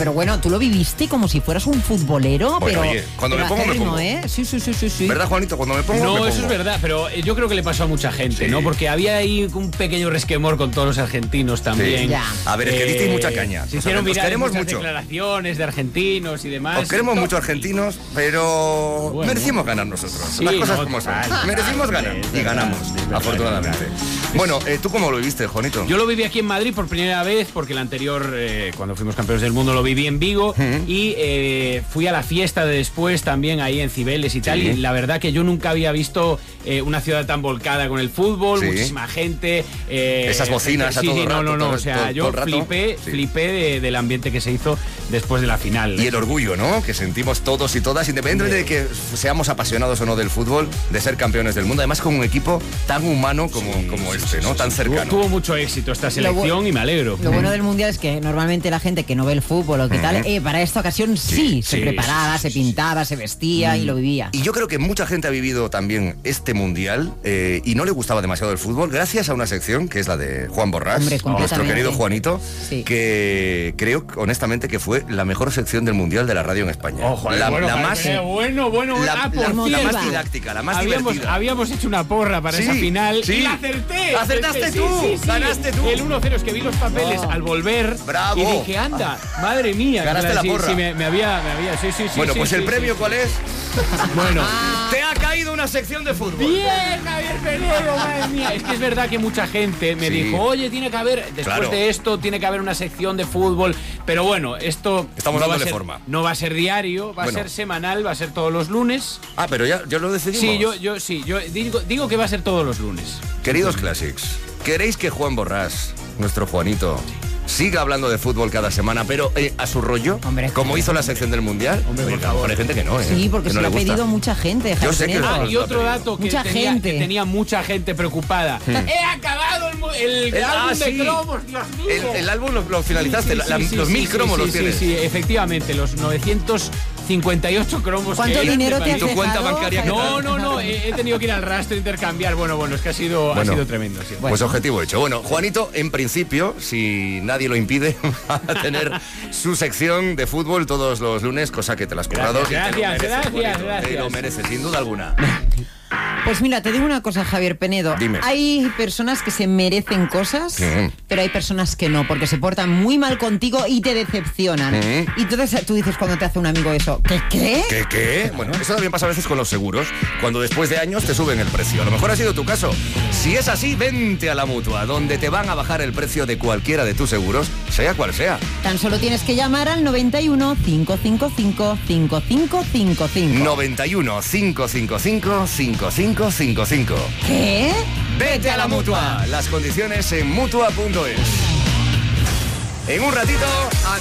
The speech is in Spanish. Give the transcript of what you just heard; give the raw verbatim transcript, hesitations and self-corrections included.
pero bueno, tú lo viviste como si fueras un futbolero, bueno, pero... Oye, cuando pero me pongo, acérrimo, me pongo. ¿eh? Sí, sí, sí, sí, sí. ¿Verdad, Juanito? Cuando me pongo, No, me pongo. eso es verdad, pero yo creo que le pasó a mucha gente, Sí. ¿no? Porque había ahí un pequeño resquemor con todos los argentinos también. Sí. Ya. A ver, es que disteis mucha caña. Se O sea, hicieron os virales queremos muchas mucho. declaraciones de argentinos y demás. Os queremos No. mucho argentinos, pero Bueno. merecimos ganar nosotros. Sí, Las cosas no, como total, son. total, Merecimos es ganar verdad, y ganamos, es verdad, afortunadamente. es verdad. Bueno, eh, ¿tú cómo lo viviste, Juanito? Yo lo viví aquí en Madrid por primera vez, porque el anterior, eh, cuando fuimos campeones del mundo, lo viví en Vigo. Uh-huh. Y eh, fui a la fiesta de después también ahí en Cibeles y tal. Sí. Y la verdad que yo nunca había visto eh, una ciudad tan volcada con el fútbol, Sí. muchísima gente. eh, Esas bocinas a sí, todo sí, el no, rato, no, no. todo- O sea, todo- yo todo el rato. flipé, Sí. flipé de- del ambiente que se hizo después de la final. Y el orgullo, ¿no? Que sentimos todos y todas, independientemente de que seamos apasionados o no del fútbol, de ser campeones del mundo. Además, con un equipo tan humano como, Sí, como sí, este, sí, ¿no? sí, Tan sí. cercano. Tuvo, tuvo mucho éxito esta Lo selección bu- y me alegro. Lo bueno del Mundial es que normalmente la gente que no ve el fútbol o qué tal, eh, para esta ocasión sí, se sí, preparaba, sí, se sí, pintaba, se vestía y lo vivía. Y yo creo que mucha gente ha vivido también este mundial eh, y no le gustaba demasiado el fútbol gracias a una sección que es la de Juan Borrás, Hombre, nuestro completamente. querido Juanito, Sí. que creo honestamente que fue la mejor sección del mundial de la radio en España. Ojo, la, bueno, la vale, más, pero bueno, bueno, la, ah, por la- la cierto. más didáctica, la más habíamos, divertida. habíamos hecho una porra para Sí, esa final sí. y la acerté. Acertaste acerté, tú, sí, sí, sí. ganaste tú. El uno cero, es que vi los papeles Oh. al volver. Bravo. Y dije, anda, madre mía. Ganaste la sí, porra. Sí, me, me había, me había, sí, sí, sí. Bueno, sí, pues sí, el sí, premio, sí. ¿cuál es? Bueno. Te ha caído una sección de fútbol. Bien, Javier Penedo, madre mía. Es que es verdad que mucha gente me Sí. dijo, oye, tiene que haber, después Claro. de esto, tiene que haber una sección de fútbol. Pero bueno, esto Estamos no va a dándole ser- forma. No va a ser diario, va Bueno. a ser semanal, va a ser todos los lunes. Ah, pero ya, ya lo decidimos. Sí, yo, yo, sí, yo digo, digo que va a ser todos los lunes. Queridos Classics, ¿queréis que Juan Borrás, nuestro Juanito, siga hablando de fútbol cada semana, pero eh, a su rollo? Hombre, como hizo la sección del Mundial. Hombre, por Oye, favor. Hay gente que no, ¿eh? Sí, porque que se no lo le ha gusta. pedido mucha gente. Yo Javier sé que Penedo. lo- Ah, y lo ha otro pedido. dato que Mucha tenía, gente. que tenía mucha gente preocupada. He acabado el, mu- el, El- álbum ah, de sí. cromos, Dios mío. El, el álbum lo, lo finalizaste, Sí, la- sí, la- sí, los sí, mil sí, cromos sí, los sí, tienes. Sí, efectivamente, los novecientos cincuenta y ocho cromos. ¿Cuánto que eran dinero de te París. has ¿Y tu cuenta dejado, bancaria qué Javier? No, no, no, he, he tenido que ir al rastro e intercambiar. Bueno, bueno, es que ha sido, Bueno. ha sido tremendo. Sí. Pues objetivo hecho. Bueno, Juanito, en principio, si nadie lo impide, va a tener su sección de fútbol todos los lunes, cosa que te la has currado. Gracias, y te lo gracias, mereces, gracias, Juanito, gracias. Te lo mereces, sin duda alguna. Pues mira, te digo una cosa, Javier Penedo. Dime. Hay personas que se merecen cosas, Mm. pero hay personas que no, porque se portan muy mal contigo y te decepcionan. Mm. Y entonces tú dices cuando te hace un amigo eso, ¿qué qué? ¿Qué, qué? Bueno, eso también pasa a veces con los seguros, cuando después de años te suben el precio. A lo mejor ha sido tu caso. Si es así, vente a la Mutua, donde te van a bajar el precio de cualquiera de tus seguros, sea cual sea. Tan solo tienes que llamar al noventa y uno, cinco cinco cinco, cinco cinco cinco cinco. noventa y uno, cinco cinco cinco, cinco cinco cinco cinco. ¿Qué? Vete a la Mutua. Las condiciones en mutua punto es. En un ratito...